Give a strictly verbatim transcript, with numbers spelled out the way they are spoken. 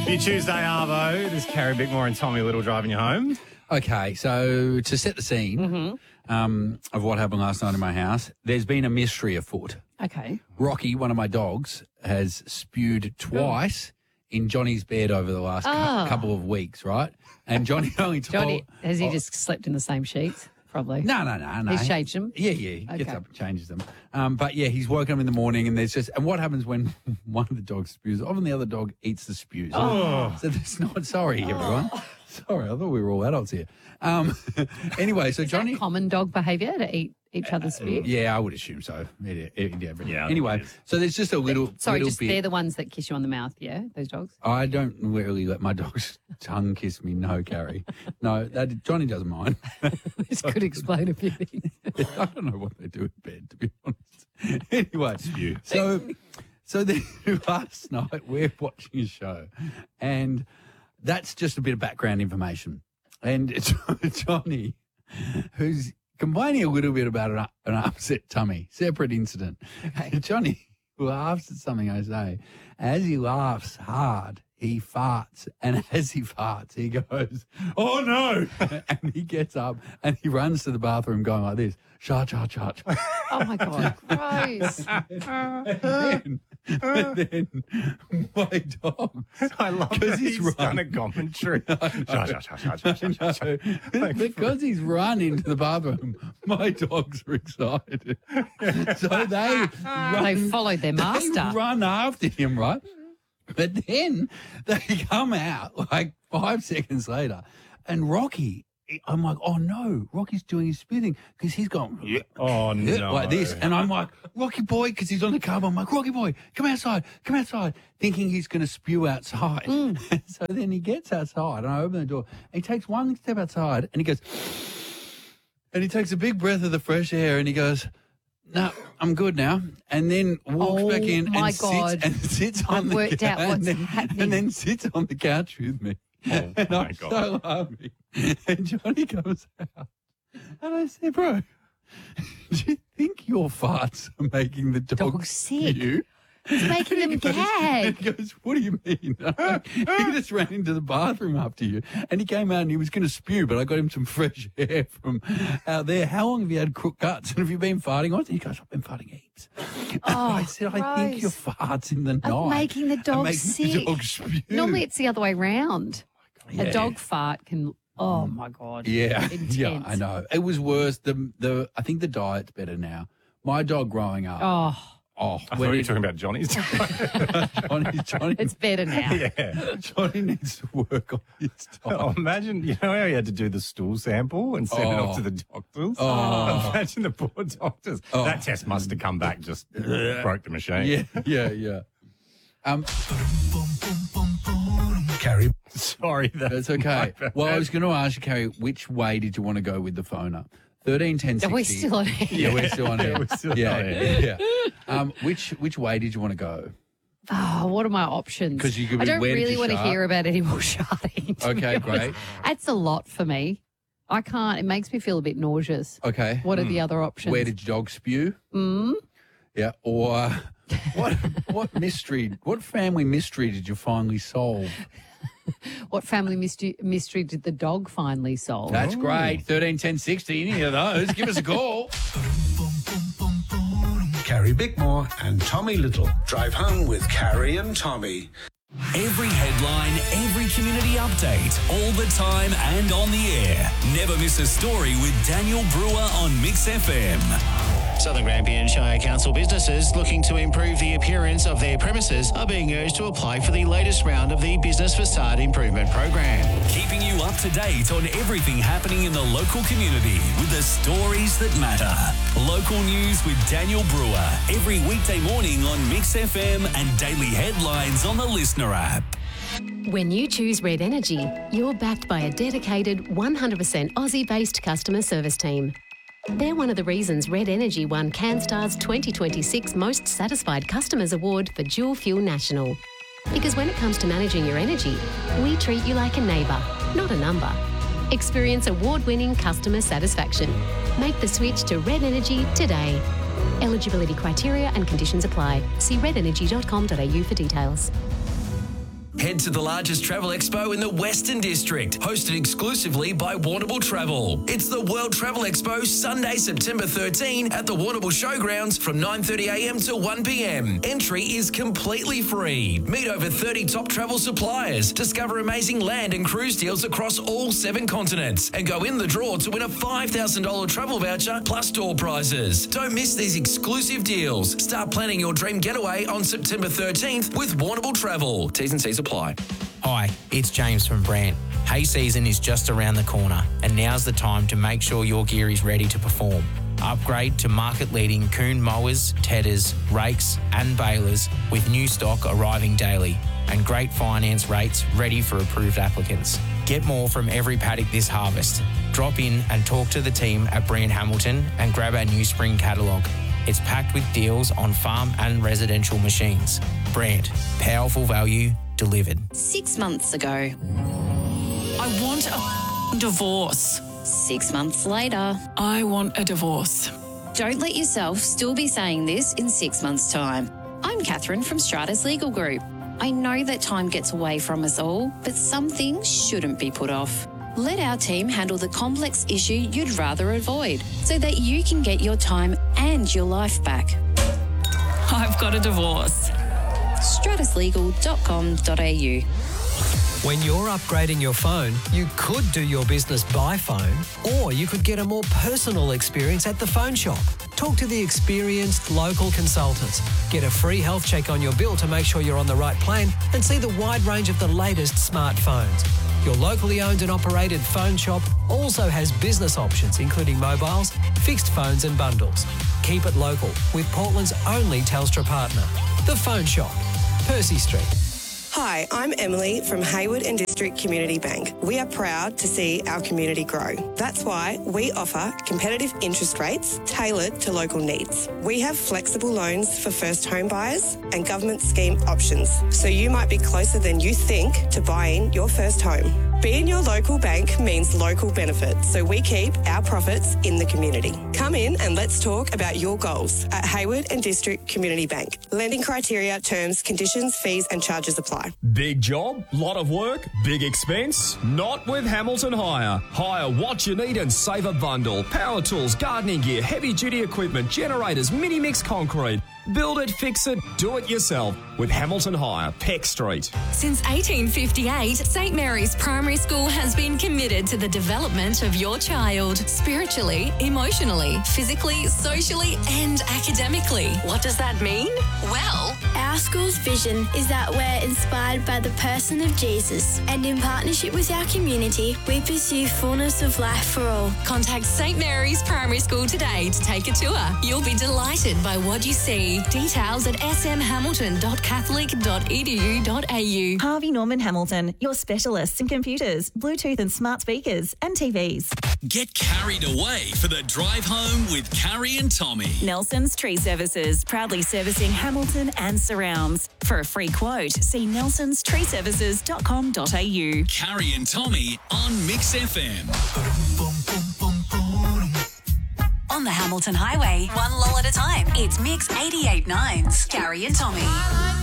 Happy Tuesday, Arvo. This is Carrie Bickmore and Tommy Little driving you home. Okay, so to set the scene Mm-hmm. um, of what happened last night in my house, there's been a mystery afoot. Okay. Rocky, one of my dogs, has spewed twice in Johnny's bed over the last cou- Oh. couple of weeks, right? And Johnny only told... Johnny, has he oh, just slept in the same sheets? Probably. No, no, no, no. He's changed them? Yeah, yeah. He gets Okay. up and changes them. Um, but yeah, he's woken up in the morning and there's just, and what happens when one of the dogs spews? Often the other dog eats the spews. Oh. So that's not, sorry, everyone. Sorry, I thought we were all adults here. Um, anyway, so Is Johnny. that common dog behaviour to eat each other's spew? Yeah, I would assume so. Yeah, yeah, yeah, but Yeah, anyway, it is. so there's just a little, Sorry, little just bit. they're the ones that kiss you on the mouth, yeah, those dogs? I don't really let my dogs tongue kiss me. No, Carrie. No, that, Johnny doesn't mind. This could explain a few things. I don't know what they do in bed, to be honest. Anyway, Spew. so so then last night we're watching a show, and that's just a bit of background information. And it's Johnny, who's complaining a little bit about an, an upset tummy, separate incident. Okay. Johnny laughs at something I say. As he laughs hard, he farts. And as he farts, he goes, "Oh, no." And he gets up and he runs to the bathroom going like this, "Shut, shut, shut, shut." Oh, my God. Gross. And then, and then my dog, I love that Because he's he's done run. a commentary. Shush, shush, shush, shush, shush, shush, shush. because he's run into the bathroom, my dogs are excited. So they run, They followed their master. They run after him, right? But then they come out like five seconds later, and Rocky, I'm like, "Oh no, Rocky's doing his spitting," because he's gone, "Yeah." Oh, no. Like this. And I'm like, "Rocky boy," because he's on the cover. I'm like, "Rocky boy, come outside, come outside," thinking he's going to spew outside. Mm. So then he gets outside and I open the door. And he takes one step outside and he goes, and he takes a big breath of the fresh air and he goes, "No, I'm good now." And then walks Oh, back in my and God. sits and sits I've on the worked out couch what's and then, happening. and then sits on the couch with me. Oh, and my I'm God. so laughing. And Johnny comes out. And I said, "Bro, do you think your farts are making the dog Dog sick. spew?" It's making them He goes- gag. He goes, "What do you mean?" He just ran into the bathroom after you. And he came out and he was going to spew, but I got him some fresh air from out there. "How long have you had crook guts? And have you been farting on it?" He goes, "I've been farting heaps." And I said, "I think your gross. farts in the night Of making the are dog making sick. the dog spew." Normally it's the other way round. Yeah. A dog fart can, oh, my God. Yeah, Intense. yeah, I know. It was worse. The the I think the diet's better now. My dog growing up. Oh, Oh, I thought when you were he- talking about Johnny's. Johnny, Johnny, it's better now. Yeah. Johnny needs to work on his diet. Oh, imagine, you know how he had to do the stool sample and send it Oh. off to the doctors? Oh. Imagine the poor doctors. Oh. That test must have come back, just broke the machine. Yeah, yeah, yeah. Um, Carrie. Sorry. That's It's okay. Well, I was going to ask you, Carrie, which way did you want to go with the phoner? thirteen, ten, sixty. Are we still on air? Yeah, we're still on Yeah, air. we're still yeah, on air. yeah. Um, which which way did you want to go? Oh, what are my options? 'Cause you could I be, don't where did really you want to shart? hear about any more sharting. to Okay, be honest. great. That's a lot for me. I can't. It makes me feel a bit nauseous. Okay. What are the other options? Where did your dog spew? Mm? Yeah. Or what what mystery, what family mystery did you finally solve? What family mystery, mystery did the dog finally solve? That's great. thirteen, ten, sixty. Any of those, give us a call. Carrie Bickmore and Tommy Little drive home with Carrie and Tommy. Every headline, every community update, all the time and on the air. Never miss a story with Daniel Brewer on Mix F M. Southern Grampian Shire Council businesses looking to improve the appearance of their premises are being urged to apply for the latest round of the Business Facade Improvement Program. Keeping you up to date on everything happening in the local community with the stories that matter. Local news with Daniel Brewer every weekday morning on Mix F M and daily headlines on the Listener app. When you choose Red Energy, you're backed by a dedicated one hundred percent Aussie-based customer service team. They're one of the reasons Red Energy won CanStar's twenty twenty-six Most Satisfied Customers Award for Dual Fuel National. Because when it comes to managing your energy, we treat you like a neighbour, not a number. Experience award-winning customer satisfaction. Make the switch to Red Energy today. Eligibility criteria and conditions apply. See red energy dot com dot a u for details. Head to the largest travel expo in the Western District, hosted exclusively by Warrnambool Travel. It's the World Travel Expo, Sunday, September thirteenth at the Warrnambool Showgrounds from nine thirty a m to one p m. Entry is completely free. Meet over thirty top travel suppliers, discover amazing land and cruise deals across all seven continents, and go in the draw to win a five thousand dollars travel voucher plus door prizes. Don't miss these exclusive deals. Start planning your dream getaway on September thirteenth with Warrnambool Travel. T's and C's apply. Hi, it's James from Brandt. Hay season is just around the corner, and now's the time to make sure your gear is ready to perform. Upgrade to market-leading Kuhn mowers, tedders, rakes and balers with new stock arriving daily and great finance rates ready for approved applicants. Get more from every paddock this harvest. Drop in and talk to the team at Brandt Hamilton and grab our new spring catalogue. It's packed with deals on farm and residential machines. Brandt, powerful value delivered. Six months ago. I want a divorce. Six months later. I want a divorce. Don't let yourself still be saying this in six months' time. I'm Catherine from Stratus Legal Group. I know that time gets away from us all, but some things shouldn't be put off. Let our team handle the complex issue you'd rather avoid so that you can get your time and your life back. I've got a divorce. stratus legal dot com dot a u. When you're upgrading your phone, you could do your business by phone, or you could get a more personal experience at the phone shop. Talk to the experienced local consultants. Get a free health check on your bill to make sure you're on the right plan, and see the wide range of the latest smartphones. Your locally owned and operated phone shop also has business options, including mobiles, fixed phones and bundles. Keep it local with Portland's only Telstra partner, The Phone Shop, Percy Street. Hi, I'm Emily from Hayward and District Community Bank. We are proud to see our community grow. That's why we offer competitive interest rates tailored to local needs. We have flexible loans for first home buyers and government scheme options, so you might be closer than you think to buying your first home. Being your local bank means local benefits, so we keep our profits in the community. Come in and let's talk about your goals at Hayward and District Community Bank. Lending criteria, terms, conditions, fees and charges apply. Big job, lot of work, big expense? Not with Hamilton Hire. Hire what you need and save a bundle. Power tools, gardening gear, heavy duty equipment, generators, mini mix concrete. Build it, fix it, do it yourself with Hamilton Hire, Peck Street. Since eighteen fifty-eight, St Mary's Primary School has been committed to the development of your child, spiritually, emotionally, physically, socially and academically. What does that mean? Well, our school's vision is that we're inspired by the person of Jesus, and in partnership with our community, we pursue fullness of life for all. Contact St Mary's Primary School today to take a tour. You'll be delighted by what you see. Details at s m hamilton dot catholic dot e d u dot a u. Harvey Norman Hamilton, your specialists in computers, Bluetooth and smart speakers and T Vs. Get carried away for the drive home with Carrie and Tommy. Nelson's Tree Services, proudly servicing Hamilton and surrounds. For a free quote, see nelsons tree services dot com dot a u. Carrie and Tommy on Mix F M. On the Hamilton Highway, one lull at a time. It's Mix eighty-eight point nine's Carrie and Tommy.